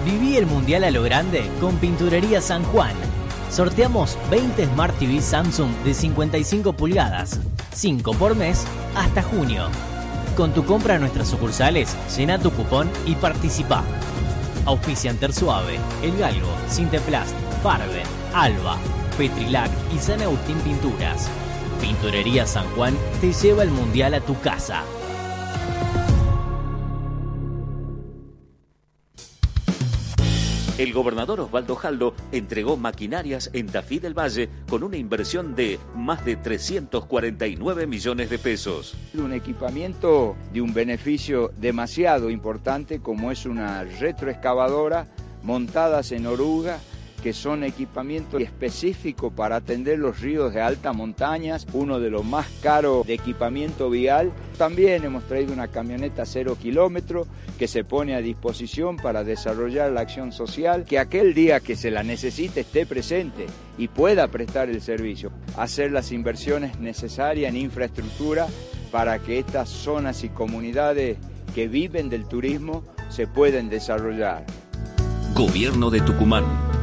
Viví el Mundial a lo grande con Pinturería San Juan. Sorteamos 20 Smart TV Samsung de 55 pulgadas, 5 por mes hasta junio. Con tu compra en nuestras sucursales, llena tu cupón y participa. Auspician Tersuave, El Galgo, Sinteplast, Farben, Alba, Petrilac y San Agustín Pinturas. Pinturería San Juan te lleva el Mundial a tu casa. El gobernador Osvaldo Jaldo entregó maquinarias en Tafí del Valle con una inversión de más de 349 millones de pesos. Un equipamiento de un beneficio demasiado importante como es una retroexcavadora montadas en oruga, que son equipamientos específicos para atender los ríos de alta montaña, uno de los más caros de equipamiento vial. También hemos traído una camioneta 0 kilómetros que se pone a disposición para desarrollar la acción social, que aquel día que se la necesite esté presente y pueda prestar el servicio. Hacer las inversiones necesarias en infraestructura para que estas zonas y comunidades que viven del turismo se puedan desarrollar. Gobierno de Tucumán.